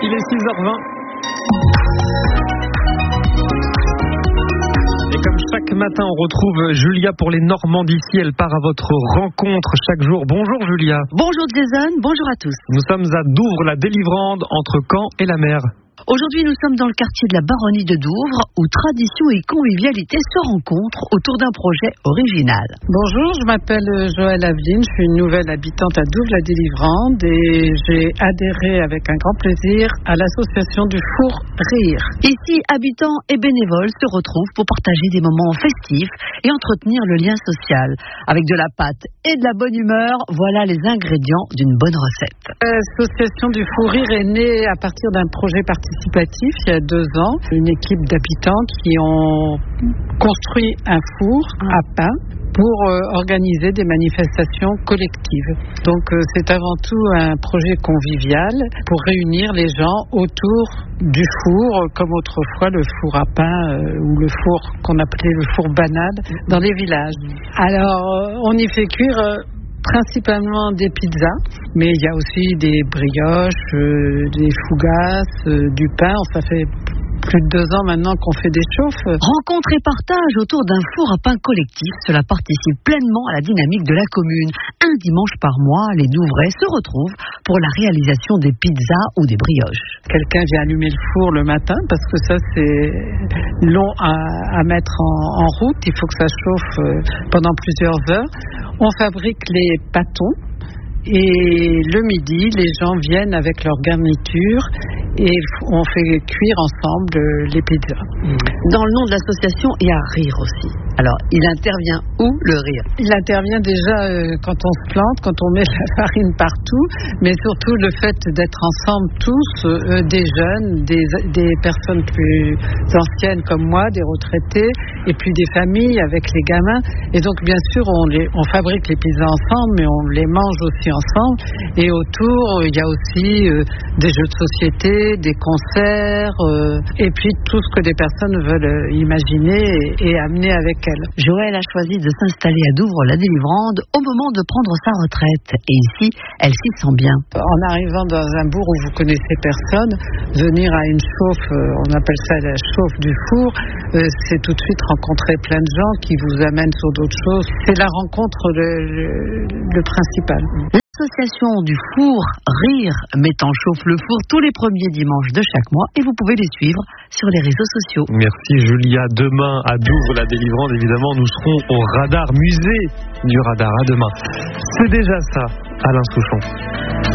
Il est 6h20. Et comme chaque matin, on retrouve Julia pour les Normandici. Elle part à votre rencontre chaque jour. Bonjour Julia. Bonjour Jason, bonjour à tous. Nous sommes à Douvres-la-Délivrande, entre Caen et la mer. Aujourd'hui, nous sommes dans le quartier de la Baronnie de Douvres, où tradition et convivialité se rencontrent autour d'un projet original. Bonjour, je m'appelle Joëlle Aveline, je suis une nouvelle habitante à Douvres-la-Délivrande et j'ai adhéré avec un grand plaisir à l'association du Four Rire. Ici, habitants et bénévoles se retrouvent pour partager des moments festifs et entretenir le lien social. Avec de la pâte et de la bonne humeur, voilà les ingrédients d'une bonne recette. L'association du Four Rire est née à partir d'un projet participatif il y a 2 ans. Une équipe d'habitants qui ont construit un four à pain pour organiser des manifestations collectives. Donc c'est avant tout un projet convivial pour réunir les gens autour du four, comme autrefois le four à pain ou le four qu'on appelait le four banane dans les villages. Alors on y fait cuire principalement des pizzas, mais il y a aussi des brioches, des fougasses, du pain. Ça fait plus de 2 ans maintenant qu'on fait des chauffes. Rencontre et partage autour d'un four à pain collectif, cela participe pleinement à la dynamique de la commune. Un dimanche par mois, les Douvrais se retrouvent pour la réalisation des pizzas ou des brioches. Quelqu'un vient allumer le four le matin parce que ça c'est long à mettre en route. Il faut que ça chauffe pendant plusieurs heures. On fabrique les pâtons et le midi, les gens viennent avec leur garniture et on fait cuire ensemble les pizzas. Dans le nom de l'association, il y a Rire aussi. Alors, il intervient où, le rire? Il intervient déjà quand on se plante, quand on met la farine partout, mais surtout le fait d'être ensemble tous, des jeunes, des personnes plus anciennes comme moi, des retraités, et puis des familles avec les gamins. Et donc, bien sûr, on fabrique les pizzas ensemble, mais on les mange aussi ensemble. Et autour, il y a aussi des jeux de société, des concerts, et puis tout ce que des personnes veulent imaginer et amener avec elles. Joëlle a choisi de s'installer à Douvres-la-Délivrande au moment de prendre sa retraite. Et ici, elle s'y sent bien. En arrivant dans un bourg où vous connaissez personne, venir à une chauffe, on appelle ça la chauffe du four, c'est tout de suite rencontrer plein de gens qui vous amènent sur d'autres choses. C'est la rencontre le principal. L'association du Four Rire met en chauffe le four tous les premiers dimanches de chaque mois et vous pouvez les suivre sur les réseaux sociaux. Merci Julia. Demain à Douvres-la-Délivrande, évidemment, nous serons au radar, musée du radar. À demain. C'est déjà ça, Alain Souchon.